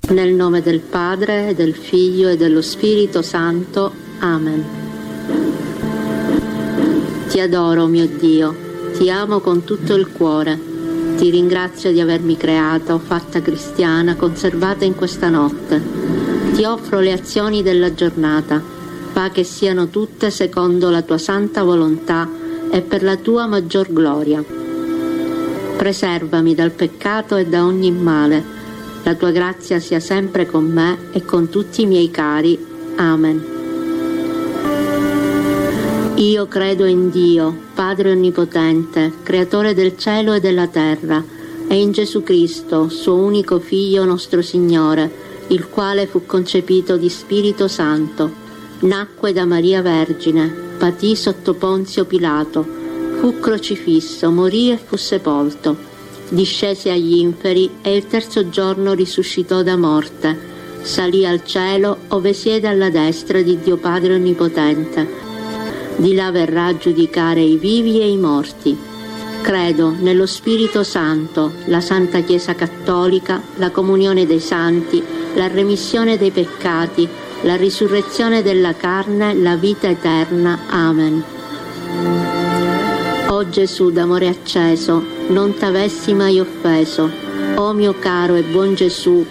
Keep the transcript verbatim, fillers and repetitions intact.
Nel nome del Padre, del Figlio e dello Spirito Santo. Amen. Ti adoro, mio Dio, ti amo con tutto il cuore. Ti ringrazio di avermi creata, fatta cristiana, conservata in questa notte. Ti offro le azioni della giornata. Fa che siano tutte secondo la tua santa volontà e per la tua maggior gloria. Preservami dal peccato e da ogni male. La tua grazia sia sempre con me e con tutti i miei cari. Amen. Io credo in Dio, Padre Onnipotente, Creatore del cielo e della terra, e in Gesù Cristo, suo unico Figlio, nostro Signore, il quale fu concepito di Spirito Santo, nacque da Maria Vergine, patì sotto Ponzio Pilato, fu crocifisso, morì e fu sepolto. Discese agli inferi e il terzo giorno risuscitò da morte. Salì al cielo ove siede alla destra di Dio Padre Onnipotente. Di là verrà a giudicare i vivi e i morti. Credo nello Spirito Santo, la Santa Chiesa Cattolica, la comunione dei santi, la remissione dei peccati, la risurrezione della carne, la vita eterna. Amen. O Gesù d'amore acceso, non t'avessi mai offeso. O mio caro e buon Gesù,